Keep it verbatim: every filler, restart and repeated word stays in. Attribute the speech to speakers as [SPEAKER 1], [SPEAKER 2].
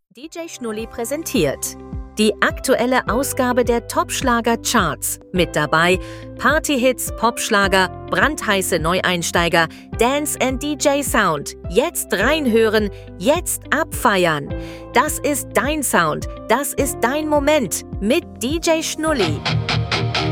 [SPEAKER 1] D J Schnulli präsentiert die aktuelle Ausgabe der Top-Schlager-Charts. Mit dabei Partyhits, Popschlager, brandheiße Neueinsteiger, Dance and D J Sound. Jetzt reinhören, jetzt abfeiern. Das ist dein Sound, das ist dein Moment mit D J Schnulli.